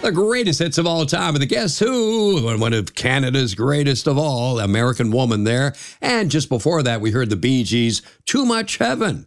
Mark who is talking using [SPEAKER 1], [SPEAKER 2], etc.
[SPEAKER 1] The greatest hits of all time. And the Guess Who, one of Canada's greatest of all, American Woman there. And just before that, we heard the Bee Gees, Too Much Heaven.